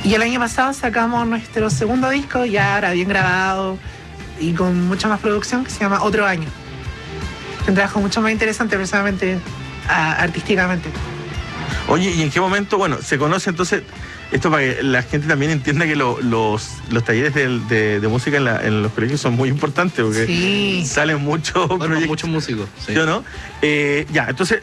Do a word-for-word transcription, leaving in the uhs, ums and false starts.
Y el año pasado sacamos nuestro segundo disco, ya ahora bien grabado y con mucha más producción, que se llama Otro Año. Un trabajo mucho más interesante personalmente, a, artísticamente. Oye, ¿y en qué momento, bueno, se conoce entonces, esto para que la gente también entienda que lo, los, los talleres de, de, de música en, la, en los colegios son muy importantes, porque sí. salen muchos bueno, muchos músicos. Sí. ¿Yo no? Eh, ya, entonces